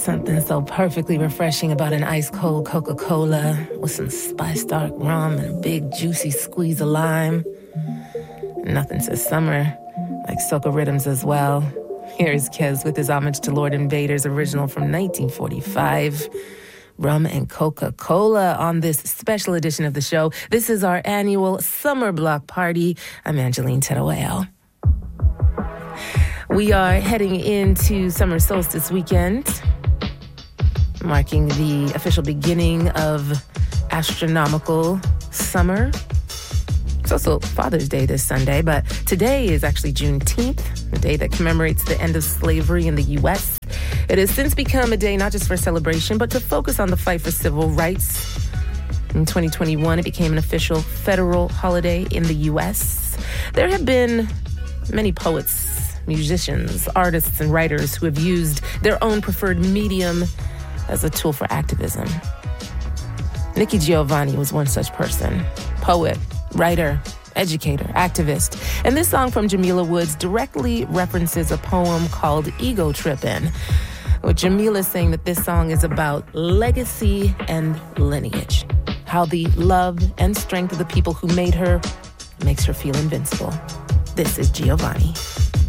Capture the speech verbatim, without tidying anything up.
Something so perfectly refreshing about an ice-cold Coca-Cola with some spiced dark rum and a big juicy squeeze of lime. Nothing says summer like soca rhythms as well. Here's Kez with his homage to Lord Invader's original from nineteen forty-five, Rum and Coca-Cola, on this special edition of the show. This is our annual Summer Block Party. I'm Angeline Teruel. We are heading into summer solstice weekend, marking the official beginning of astronomical summer. It's also Father's Day this Sunday, but today is actually Juneteenth, the day that commemorates the end of slavery in the U S. It has since become a day not just for celebration, but to focus on the fight for civil rights. In twenty twenty-one, it became an official federal holiday in the U S. There have been many poets, musicians, artists, and writers who have used their own preferred medium as a tool for activism. Nikki Giovanni was one such person. Poet, writer, educator, activist. And this song from Jamila Woods directly references a poem called Ego Trippin', with Jamila saying that this song is about legacy and lineage, how the love and strength of the people who made her makes her feel invincible. This is Giovanni.